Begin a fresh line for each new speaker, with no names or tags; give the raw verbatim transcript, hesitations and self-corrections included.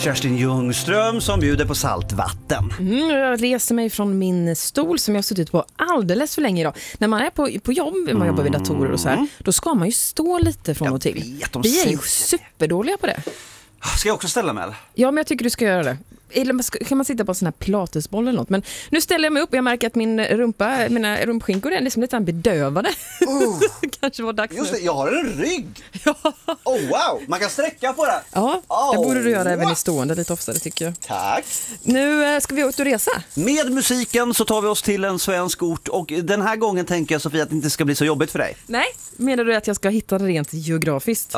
Kerstin Ljungström som bjuder på saltvatten.
Mm, jag reser mig från min stol som jag har suttit på alldeles för länge idag. När man är på, på jobb, man jobbar vid datorer och så här, då ska man ju stå lite från
Jag
och till.
vet, de
Vi är ju
säger
superdåliga på det.
Ska jag också ställa mig? Eller?
Ja, men jag tycker du ska göra det. Eller kan man sitta på en sån här pilatesboll eller något. Men nu ställer jag mig upp och jag märker att min rumpa, mina rumpskinkor är liksom lite bedövade.
Oh.
Kanske var dags
Just
nu.
det, jag har en rygg.
Ja.
Oh wow, man kan sträcka på det.
Ja,
oh,
det borde du göra
wow.
även i stående lite oftare tycker jag.
Tack.
Nu ska vi ut och resa.
Med musiken så tar vi oss till en svensk ort. Och den här gången tänker jag, Sofia, att det inte ska bli så jobbigt för dig.
Nej, menar du att jag ska hitta det rent geografiskt?